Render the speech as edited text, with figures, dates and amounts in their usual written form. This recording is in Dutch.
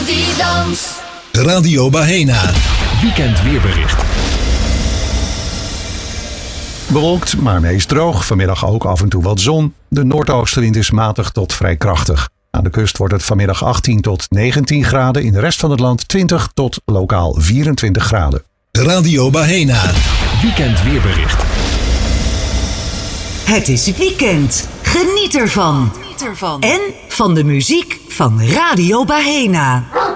die dans. Radio Bahena. Weekend weerbericht. Bewolkt, maar meest droog. Vanmiddag ook af en toe wat zon. De noordoostenwind is matig tot vrij krachtig. Aan de kust wordt het vanmiddag 18 tot 19 graden. In de rest van het land 20 tot lokaal 24 graden. Radio Bahena. Weekend weerbericht. Het is weekend. Geniet ervan. En van de muziek van Radio Bahena.